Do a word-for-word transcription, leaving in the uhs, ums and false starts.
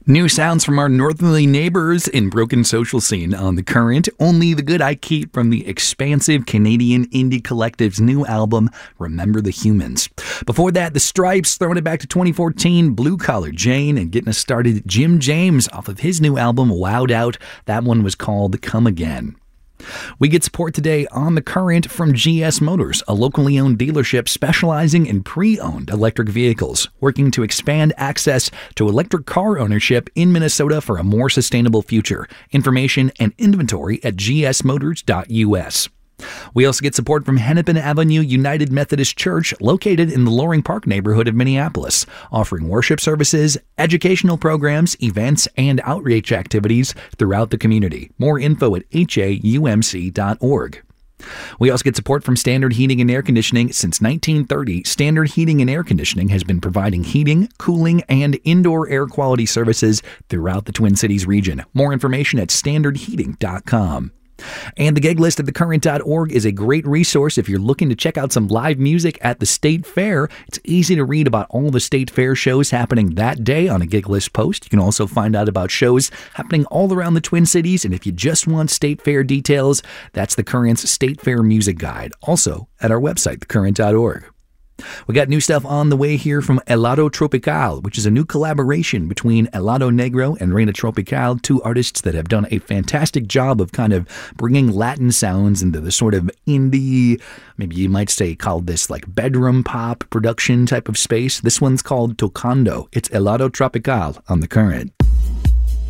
New sounds from our northerly neighbors in Broken Social Scene on The Current. Only the Good I Keep from the expansive Canadian indie collective's new album, Remember the Humans. Before that, The Stripes, throwing it back to twenty fourteen, Blue Collar Jane, and getting us started, Jim James off of his new album, Wowed Out. That one was called Come Again. We get support today on The Current from G S Motors, a locally owned dealership specializing in pre-owned electric vehicles, working to expand access to electric car ownership in Minnesota for a more sustainable future. Information and inventory at g s motors dot u s. We also get support from Hennepin Avenue United Methodist Church, located in the Loring Park neighborhood of Minneapolis, offering worship services, educational programs, events, and outreach activities throughout the community. More info at h a u m c dot org. We also get support from Standard Heating and Air Conditioning. Since nineteen thirty, Standard Heating and Air Conditioning has been providing heating, cooling, and indoor air quality services throughout the Twin Cities region. More information at standard heating dot com. And the gig list at the current dot org is a great resource if you're looking to check out some live music at the State Fair. It's easy to read about all the State Fair shows happening that day on a gig list post. You can also find out about shows happening all around the Twin Cities. And if you just want State Fair details, that's the Current's State Fair Music Guide, also at our website, the current dot org. We got new stuff on the way here from Helado Tropical, which is a new collaboration between Helado Negro and Reina Tropical, two artists that have done a fantastic job of kind of bringing Latin sounds into the sort of indie, maybe you might say called this like bedroom pop production type of space. This one's called Tocando. It's Helado Tropical on The Current.